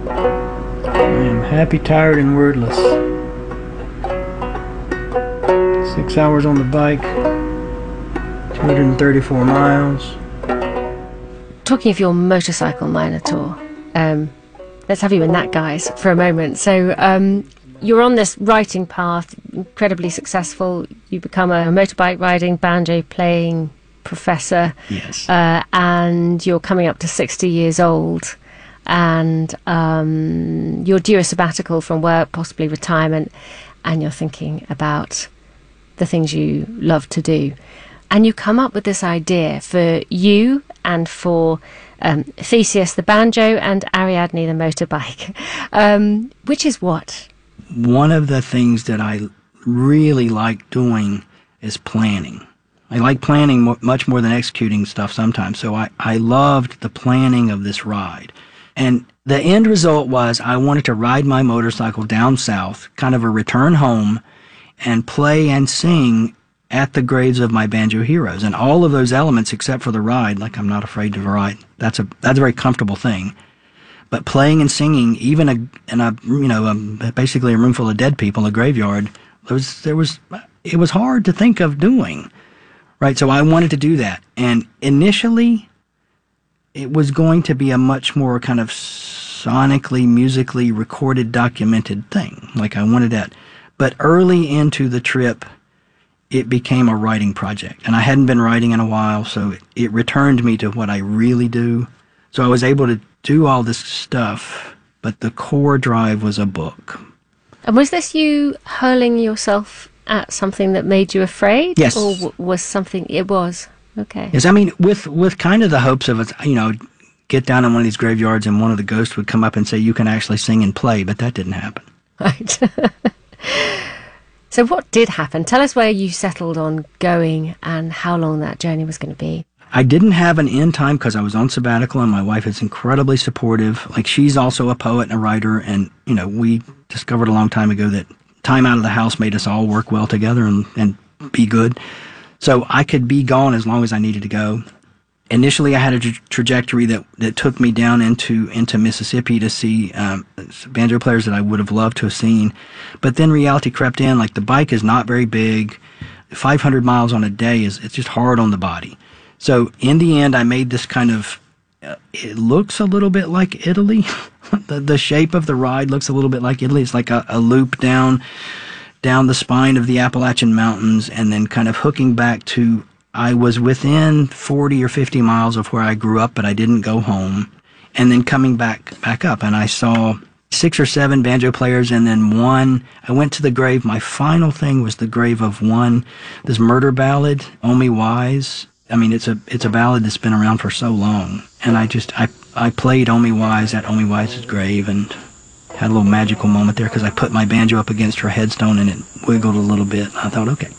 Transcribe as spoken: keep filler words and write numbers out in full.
I am happy, tired, and wordless. Six hours on the bike, two hundred thirty-four miles. Talking of your motorcycle Minotaur, um, let's have you in that, guys, for a moment. So um, you're on this writing path, incredibly successful. You become a motorbike riding, banjo playing professor. Yes. Uh, and you're coming up to sixty years old. And um, you're due a sabbatical from work, possibly retirement. And you're thinking about the things you love to do. And you come up with this idea for you and for um, Theseus the banjo and Ariadne the motorbike, um, which is what? One of the things that I really like doing is planning. I like planning mo- much more than executing stuff sometimes. So I, I loved the planning of this ride. And the end result was I wanted to ride my motorcycle down south, kind of a return home, and play and sing at the graves of my banjo heroes. And all of those elements, except for the ride, like I'm not afraid to ride, that's a that's a very comfortable thing. But playing and singing, even a, in a you know a, basically a room full of dead people, a graveyard, there was there was it was hard to think of doing, right? So I wanted to do that, and initially, it was going to be a much more kind of sonically, musically recorded, documented thing. Like I wanted that, but early into the trip, it became a writing project, and I hadn't been writing in a while, so it, it returned me to what I really do. So I was able to do all this stuff, but the core drive was a book. And was this you hurling yourself at something that made you afraid? Yes. Or w- was something, it was, okay. Yes, I mean, with, with kind of the hopes of, it, you know, get down in one of these graveyards and one of the ghosts would come up and say, you can actually sing and play, but that didn't happen. Right. So what did happen? Tell us where you settled on going and how long that journey was going to be. I didn't have an end time because I was on sabbatical, and my wife is incredibly supportive. Like, she's also a poet and a writer, and, you know, we discovered a long time ago that time out of the house made us all work well together and, and be good. So I could be gone as long as I needed to go. Initially, I had a tra- trajectory that, that took me down into, into Mississippi to see um, banjo players that I would have loved to have seen. But then reality crept in. Like, the bike is not very big. five hundred miles on a day is it's just hard on the body. So in the end, I made this kind of, uh, it looks a little bit like Italy. the, the shape of the ride looks a little bit like Italy. It's like a, a loop down, down the spine of the Appalachian Mountains, and then kind of hooking back to, I was within forty or fifty miles of where I grew up, but I didn't go home, and then coming back, back up. And I saw six or seven banjo players, and then one, I went to the grave. My final thing was the grave of one, this murder ballad, Omi Wise. I mean, it's a it's a ballad that's been around for so long, and I just I I played Omi Wise at Omi Wise's grave and had a little magical moment there because I put my banjo up against her headstone and it wiggled a little bit. I thought, okay,